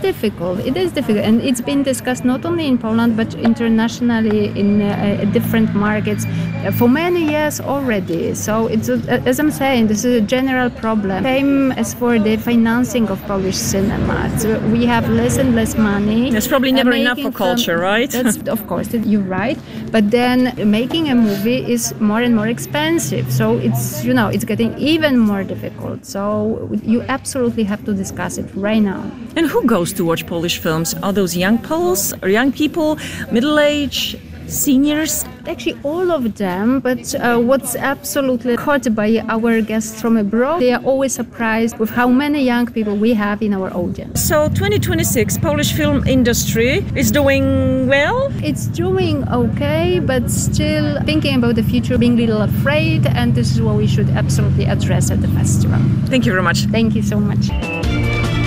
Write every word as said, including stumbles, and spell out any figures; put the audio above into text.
difficult. It is difficult, and it's been discussed not only in Poland but internationally in uh, different markets for many years already. So it's a, as I'm saying, this is a general problem. Same as for the financing of Polish cinema. So we have less and less money. There's probably never enough for culture, film, right? That's, of course, you're right. But then making a movie is more and more expensive. So it's, you know, it's getting even more difficult. So you absolutely have to discuss it right now. And who goes to watch Polish films? Are those young Poles, or young people, middle-aged, seniors? Actually, all of them, but uh, what's absolutely caught by our guests from abroad, they are always surprised with how many young people we have in our audience. So twenty twenty-six, Polish film industry is doing well? It's doing okay, but still thinking about the future, being a little afraid, and this is what we should absolutely address at the festival. Thank you very much. Thank you so much.